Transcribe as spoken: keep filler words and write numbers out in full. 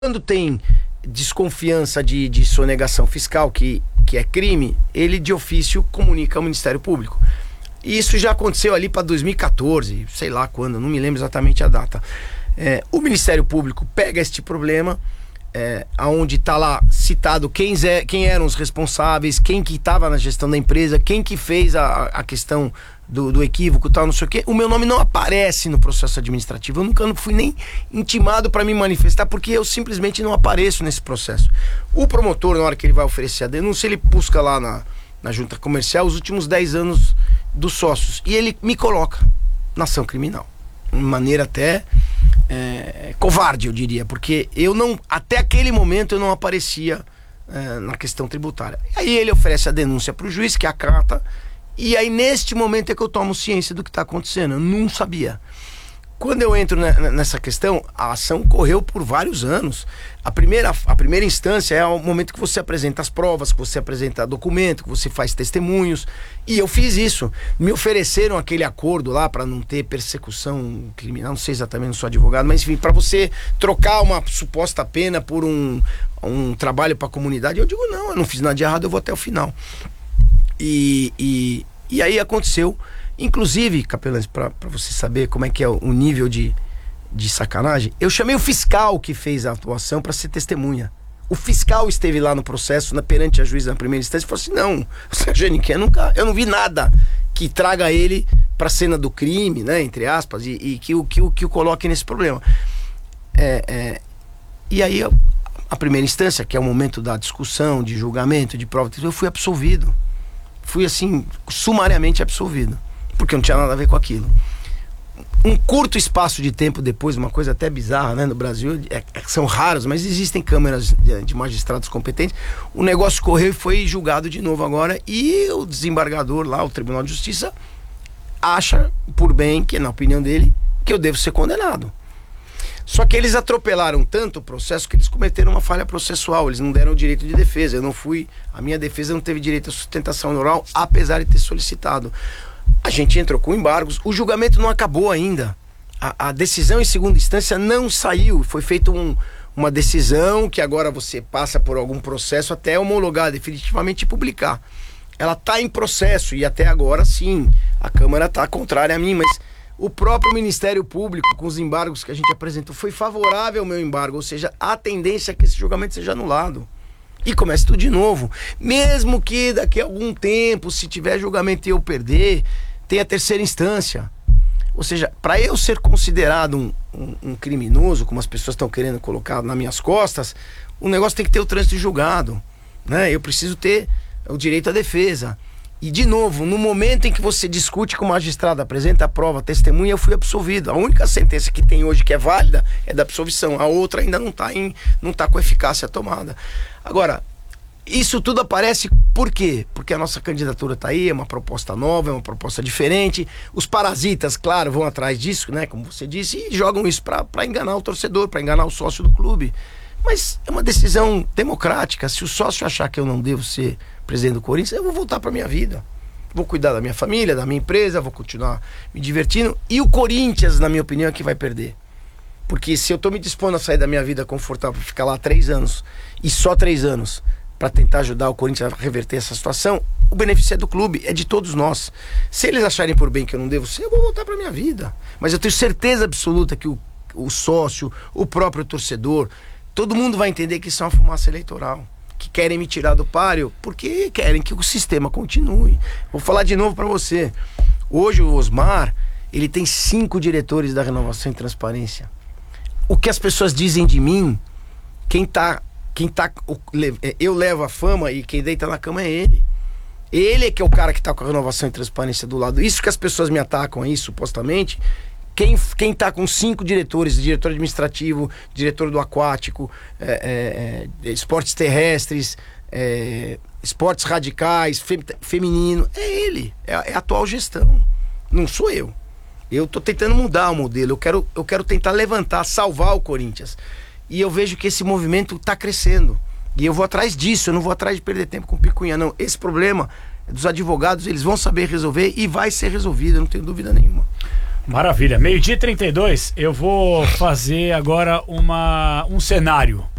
Quando tem desconfiança de, de sonegação fiscal, que, que é crime, ele de ofício comunica ao Ministério Público. E isso já aconteceu ali para dois mil e quatorze, sei lá quando, não me lembro exatamente a data. É, o Ministério Público pega este problema, é, onde está lá citado quem, é, quem eram os responsáveis, quem que estava na gestão da empresa, quem que fez a, a questão do, do equívoco e tal, não sei o quê. O meu nome não aparece no processo administrativo. Eu nunca fui nem intimado para me manifestar, porque eu simplesmente não apareço nesse processo. O promotor, na hora que ele vai oferecer a denúncia, ele busca lá na, na junta comercial os últimos dez anos dos sócios, e ele me coloca na ação criminal, de maneira até é, covarde, eu diria, porque eu não, até aquele momento eu não aparecia é, na questão tributária. Aí ele oferece a denúncia para o juiz, que acata, e aí neste momento é que eu tomo ciência do que está acontecendo. Eu não sabia. Quando eu entro nessa questão, a ação correu por vários anos. A primeira, a primeira instância é o momento que você apresenta as provas, que você apresenta documento, que você faz testemunhos. E eu fiz isso. Me ofereceram aquele acordo lá para não ter persecução criminal, não sei exatamente, não sou advogado, mas enfim, para você trocar uma suposta pena por um, um trabalho para a comunidade. Eu digo, não, eu não fiz nada de errado, eu vou até o final. E, e, e aí aconteceu. Inclusive, Capelães, para você saber como é que é o nível de, de sacanagem, eu chamei o fiscal que fez a atuação para ser testemunha. O fiscal esteve lá no processo, na, perante a juíza na primeira instância, e falou assim, não, o Sérgio Henrique, eu, nunca, eu não vi nada que traga ele para a cena do crime, né, entre aspas, e, e que, o, que, o, que o coloque nesse problema. É, é, e aí, a primeira instância, que é o momento da discussão, de julgamento, de prova, eu fui absolvido. Fui, assim, sumariamente absolvido, porque não tinha nada a ver com aquilo. Um curto espaço de tempo depois, uma coisa até bizarra, né, no Brasil, é, são raros, mas existem câmeras de, de magistrados competentes. O negócio correu e foi julgado de novo agora, e o desembargador lá, o Tribunal de Justiça, acha por bem, que na opinião dele, que eu devo ser condenado. Só que eles atropelaram tanto o processo que eles cometeram uma falha processual. Eles não deram o direito de defesa. Eu não fui, a minha defesa não teve direito à sustentação oral, apesar de ter solicitado. A gente entrou com embargos, o julgamento não acabou ainda. A, a decisão em segunda instância não saiu. Foi feita um, uma decisão que agora você passa por algum processo até homologar definitivamente e publicar. Ela está em processo e até agora sim, a Câmara está contrária a mim, mas o próprio Ministério Público, com os embargos que a gente apresentou, foi favorável ao meu embargo, ou seja, a tendência é que esse julgamento seja anulado. E comece tudo de novo. Mesmo que daqui a algum tempo, se tiver julgamento e eu perder, tenha terceira instância. Ou seja, para eu ser considerado um, um, um criminoso, como as pessoas estão querendo colocar nas minhas costas, o negócio tem que ter o trânsito julgado, né? Eu preciso ter o direito à defesa. E, de novo, no momento em que você discute com o magistrado, apresenta a prova, testemunha, eu fui absolvido. A única sentença que tem hoje que é válida é da absolvição. A outra ainda não está não tá com eficácia tomada. Agora, isso tudo aparece por quê? Porque a nossa candidatura está aí, é uma proposta nova, é uma proposta diferente. Os parasitas, claro, vão atrás disso, né, como você disse, e jogam isso para enganar o torcedor, para enganar o sócio do clube. Mas é uma decisão democrática. Se o sócio achar que eu não devo ser presidente do Corinthians, eu vou voltar para minha vida. Vou cuidar da minha família, da minha empresa, vou continuar me divertindo. E o Corinthians, na minha opinião, é que vai perder. Porque se eu tô me dispondo a sair da minha vida confortável para ficar lá três anos, e só três anos, para tentar ajudar o Corinthians a reverter essa situação, o benefício é do clube, é de todos nós. Se eles acharem por bem que eu não devo ser, eu vou voltar para minha vida. Mas eu tenho certeza absoluta que o, o sócio, o próprio torcedor, todo mundo vai entender que isso é uma fumaça eleitoral, que querem me tirar do páreo porque querem que o sistema continue. Vou falar de novo para você. Hoje o Osmar, ele tem cinco diretores da Renovação e Transparência. O que as pessoas dizem de mim, quem tá, quem tá, eu levo a fama e quem deita na cama é ele. Ele é que é o cara que tá com a Renovação e Transparência do lado. Isso que as pessoas me atacam aí, supostamente. Quem, quem tá com cinco diretores, diretor administrativo, diretor do aquático, é, é, é, esportes terrestres, é, esportes radicais, fem, feminino, é ele, é a, é a atual gestão, não sou eu. Eu tô tentando mudar o modelo, eu quero, eu quero tentar levantar, salvar o Corinthians. E eu vejo que esse movimento tá crescendo. E eu vou atrás disso, eu não vou atrás de perder tempo com picuinha, não. Esse problema dos advogados, eles vão saber resolver e vai ser resolvido, eu não tenho dúvida nenhuma. Maravilha. Meio-dia e trinta e dois, eu vou fazer agora uma, um cenário.